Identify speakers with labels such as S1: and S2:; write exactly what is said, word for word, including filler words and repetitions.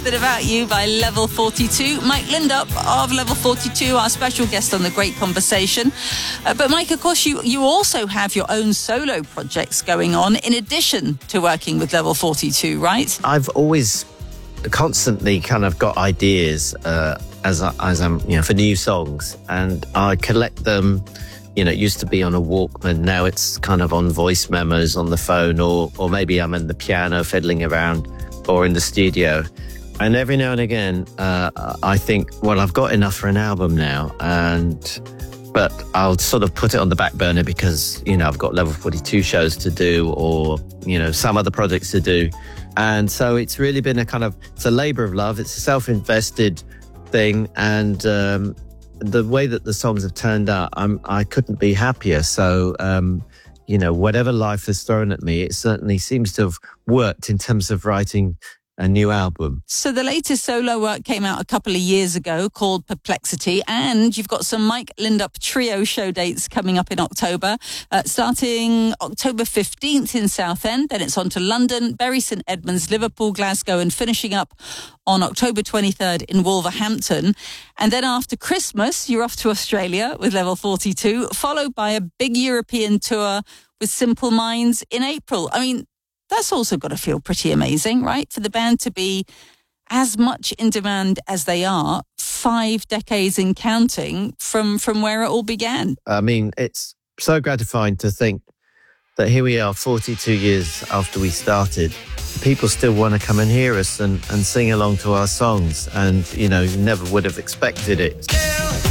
S1: Bit About You by Level forty-two. Mike Lindup of Level forty-two, our special guest on The Great Conversation. Uh, but Mike, of course, you, you also have your own solo projects going on in addition to working with Level forty-two, right?
S2: I've always constantly kind of got ideas uh, as, I, as I'm, you know, for new songs, and I collect them. You know, it used to be on a Walkman. Now it's kind of on voice memos on the phone, or or maybe I'm in the piano fiddling around, or in the studio. And every now and again, uh, I think, well, I've got enough for an album now, and but I'll sort of put it on the back burner because, you know, I've got Level forty-two shows to do, or, you know, some other projects to do. And so it's really been a kind of, it's a labor of love. It's a self-invested thing. And um, the way that the songs have turned out, I'm, I couldn't be happier. So, um, you know, whatever life has thrown at me, it certainly seems to have worked in terms of writing a new album.
S1: So the latest solo work came out a couple of years ago called Perplexity, and you've got some Mike Lindup trio show dates coming up in October, uh, starting October fifteenth in Southend, then it's on to London, Bury St Edmunds, Liverpool, Glasgow, and finishing up on October twenty-third in Wolverhampton. And then after Christmas, you're off to Australia with Level forty-two, followed by a big European tour with Simple Minds in April. I mean, that's also got to feel pretty amazing, right? For the band to be as much in demand as they are, five decades in counting from, from where it all began.
S2: I mean, it's so gratifying to think that here we are forty-two years after we started. People still want to come and hear us and, and sing along to our songs. And, you know, you never would have expected it.